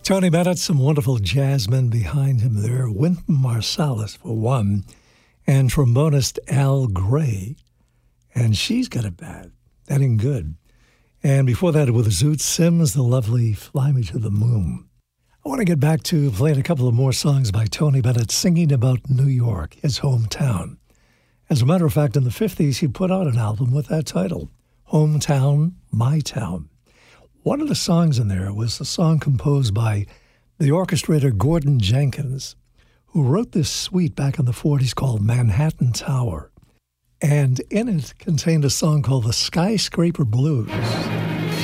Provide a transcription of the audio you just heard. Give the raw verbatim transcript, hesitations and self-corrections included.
Tony Bennett, some wonderful jazzmen behind him there. Wynton Marsalis, for one, and trombonist Al Gray. And she's got it bad. That ain't good. And before that, with Zoot Sims, the lovely Fly Me to the Moon. I want to get back to playing a couple of more songs by Tony Bennett, singing about New York, his hometown. As a matter of fact, in the fifties, he put out an album with that title, Hometown, My Town. One of the songs in there was a song composed by the orchestrator Gordon Jenkins, who wrote this suite back in the forties called Manhattan Tower. And in it contained a song called the Skyscraper Blues.